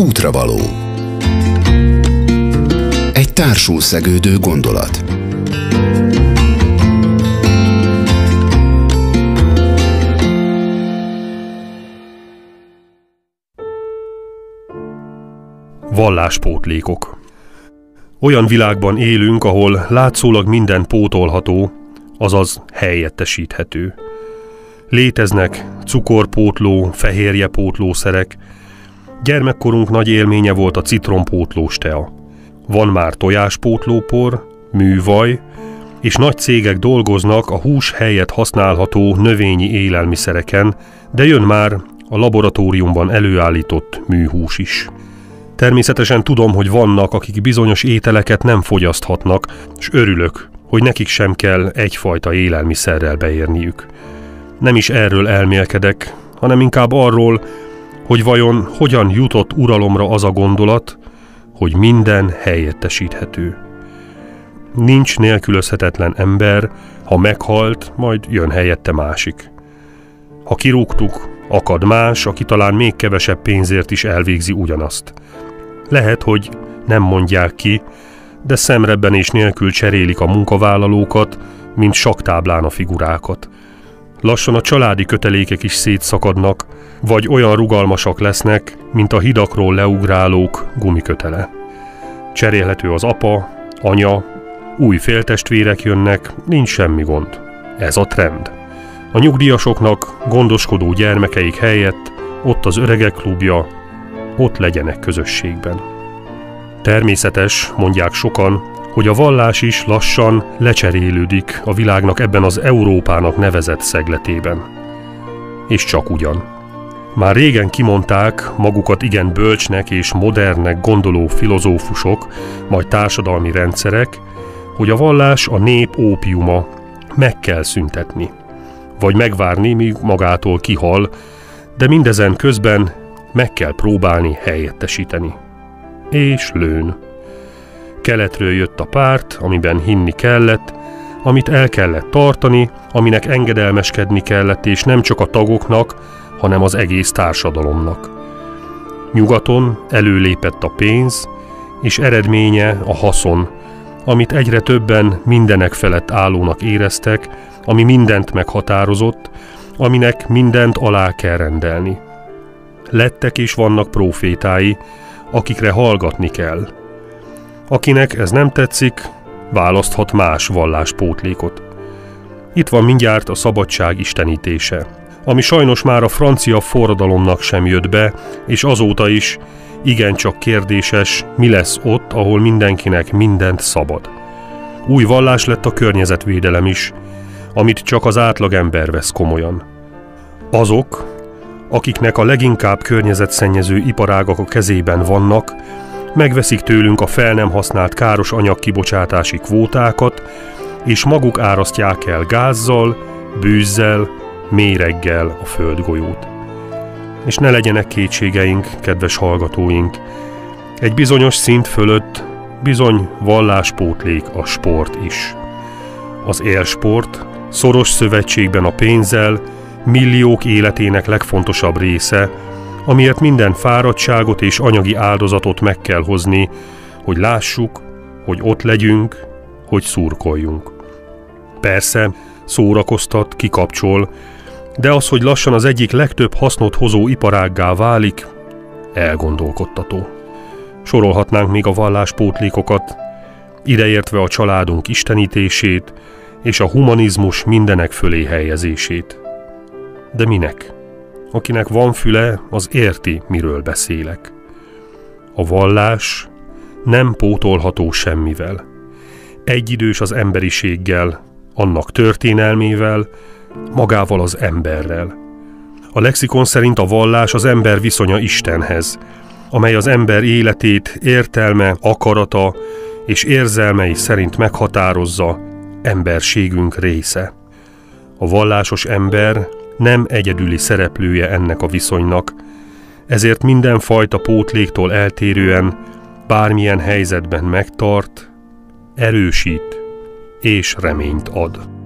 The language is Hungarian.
Útravaló. Egy társul szegődő gondolat. Valláspótlékok. Olyan világban élünk, ahol látszólag minden pótolható, azaz helyettesíthető. Léteznek cukorpótló, fehérjepótlószerek. Gyermekkorunk nagy élménye volt a citrompótlós tea. Van már tojáspótlópor, művaj, és nagy cégek dolgoznak a hús helyett használható növényi élelmiszereken, de jön már a laboratóriumban előállított műhús is. Természetesen tudom, hogy vannak, akik bizonyos ételeket nem fogyaszthatnak, és örülök, hogy nekik sem kell egyfajta élelmiszerrel beérniük. Nem is erről elmélkedek, hanem inkább arról, hogy vajon hogyan jutott uralomra az a gondolat, hogy minden helyettesíthető. Nincs nélkülözhetetlen ember, ha meghalt, majd jön helyette másik. Ha kirúgtuk, akad más, aki talán még kevesebb pénzért is elvégzi ugyanazt. Lehet, hogy nem mondják ki, de szemrebbenés nélkül cserélik a munkavállalókat, mint sakktáblán a figurákat. Lassan a családi kötelékek is szétszakadnak, vagy olyan rugalmasak lesznek, mint a hidakról leugrálók gumikötele. Cserélhető az apa, anya, új féltestvérek jönnek, nincs semmi gond. Ez a trend. A nyugdíjasoknak gondoskodó gyermekeik helyett ott az öregek klubja, ott legyenek közösségben. Természetes, mondják sokan, hogy a vallás is lassan lecserélődik a világnak ebben az Európának nevezett szegletében. És csak ugyan. Már régen kimondták magukat igen bölcsnek és modernnek gondoló filozófusok, majd társadalmi rendszerek, hogy a vallás a nép ópiuma, meg kell szüntetni. Vagy megvárni, míg magától kihal, de mindezen közben meg kell próbálni helyettesíteni. És lőn. Keletről jött a párt, amiben hinni kellett, amit el kellett tartani, aminek engedelmeskedni kellett, és nem csak a tagoknak, hanem az egész társadalomnak. Nyugaton előlépett a pénz, és eredménye a haszon, amit egyre többen mindenek felett állónak éreztek, ami mindent meghatározott, aminek mindent alá kell rendelni. Lettek és vannak prófétái, akikre hallgatni kell. Akinek ez nem tetszik, választhat más valláspótlékot. Itt van mindjárt a szabadság istenítése, ami sajnos már a francia forradalomnak sem jött be, és azóta is igencsak kérdéses, mi lesz ott, ahol mindenkinek mindent szabad. Új vallás lett a környezetvédelem is, amit csak az átlagember vesz komolyan. Azok, akiknek a leginkább környezetszennyező iparágak a kezében vannak, megveszik tőlünk a fel nem használt káros anyagkibocsátási kvótákat, és maguk árasztják el gázzal, bűzzel, méreggel a földgolyót. És ne legyenek kétségeink, kedves hallgatóink, egy bizonyos szint fölött bizony valláspótlék a sport is. Az élsport szoros szövetségben a pénzzel, milliók életének legfontosabb része, amiért minden fáradtságot és anyagi áldozatot meg kell hozni, hogy lássuk, hogy ott legyünk, hogy szurkoljunk. Persze, szórakoztat, kikapcsol, de az, hogy lassan az egyik legtöbb hasznot hozó iparággá válik, elgondolkodtató. Sorolhatnánk még a valláspótlékokat, ideértve a családunk istenítését és a humanizmus mindenek fölé helyezését. De minek? Akinek van füle, az érti, miről beszélek. A vallás nem pótolható semmivel. Egyidős az emberiséggel, annak történelmével, magával az emberrel. A lexikon szerint a vallás az ember viszonya Istenhez, amely az ember életét, értelme, akarata és érzelmei szerint meghatározza, emberségünk része. A vallásos ember nem egyedüli szereplője ennek a viszonynak, ezért mindenfajta pótléktól eltérően bármilyen helyzetben megtart, erősít és reményt ad.